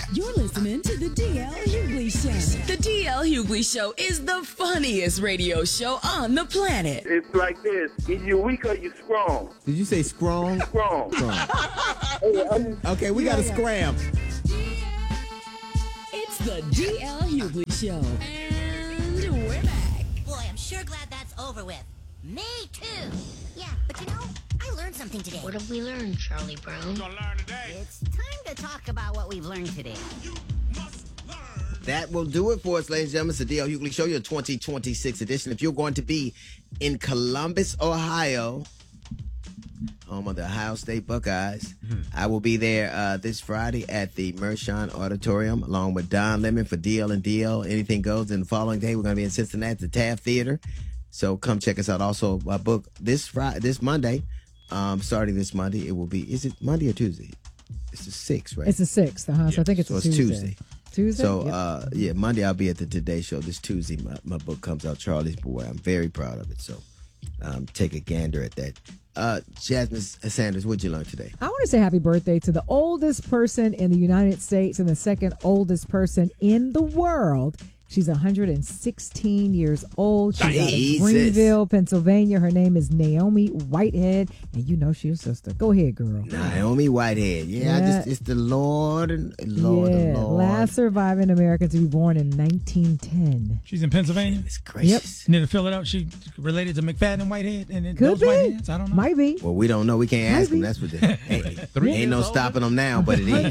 You're listening to the DL Hughley Show. The DL Hughley Show is the funniest radio show on the planet. It's like this. Is you weak or you strong? Did you say strong? Strong. Okay, we got to scram. It's the DL Hughley Show. And we're back. Boy, I'm sure glad that's over with. Me too. Yeah, but you know, I learned something today. What have we learned, Charlie Brown? It's time to talk about what we've learned today. That will do it for us, ladies and gentlemen. It's the DL Hughley Show, your 2026 edition. If you're going to be in Columbus, Ohio, home of the Ohio State Buckeyes, I will be there this Friday at the Mershon Auditorium, along with Don Lemon for DL and DL. Anything Goes. And the following day, we're going to be in Cincinnati at the Taft Theater. So come check us out. Also, my book this Monday, starting this Monday, it will be, is it Monday or Tuesday? It's the 6th, right? It's the 6th, so I think it's so Tuesday. Tuesday? So, yeah, Monday I'll be at the Today Show. This Tuesday, my book comes out, Charlie's Boy. I'm very proud of it. So, take a gander at that. Jasmine Sanders, what'd you learn today? I want to say happy birthday to the oldest person in the United States and the second oldest person in the world. She's 116 years old. She's out of Greenville, Pennsylvania. Her name is Naomi Whitehead, and you know she's your sister. Go ahead, girl. Naomi Whitehead. Yeah. It's the Lord and Lord. Last surviving American to be born in 1910. She's in Pennsylvania? It's gracious. Near Philadelphia. She related to McFadden Whitehead? And Could those be. Whiteheads? I don't know. Might be. Well, we don't know. We can't ask them. That's what they ain't no stopping them now, but it is.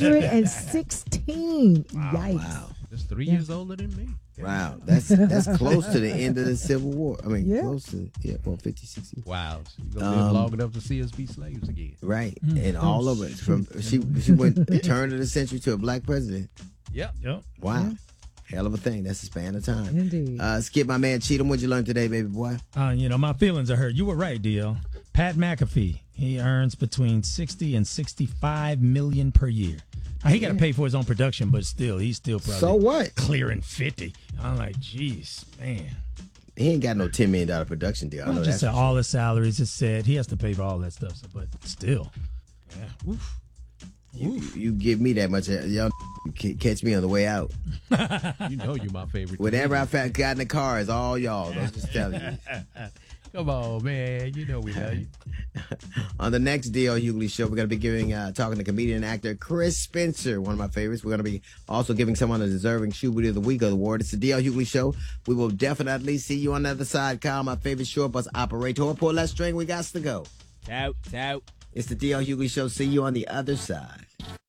116. Yikes. Wow. That's 3 years older than me. Wow, that's close to the end of the Civil War. I mean, close to 50, 60. Wow, she's gonna live long enough to see us be slaves again. Right, and all of it from she went turn of the century to a black president. Yep. Wow, hell of a thing. That's a span of time. Indeed. Skip, my man Cheatham, what'd you learn today, baby boy? My feelings are hurt. You were right, DL. Pat McAfee, he earns between 60 and 65 million per year. He got to pay for his own production, but he's still probably so what? Clearing 50. I'm like, geez, man. He ain't got no $10 million production deal. I know just that's all his salaries is said. He has to pay for all that stuff, but still. Yeah. Oof. You give me that much, y'all catch me on the way out. You know you're my favorite. Whatever I got in the car is all y'all. I'm just telling you. Come on, man. You know we love you. On the next DL Hughley Show, we're going to be talking to comedian and actor Chris Spencer, one of my favorites. We're going to be also giving someone a deserving Shubity of the Week award. It's the DL Hughley Show. We will definitely see you on the other side. Kyle, my favorite short bus operator. Pull that string. We got to go. Out. It's the DL Hughley Show. See you on the other side.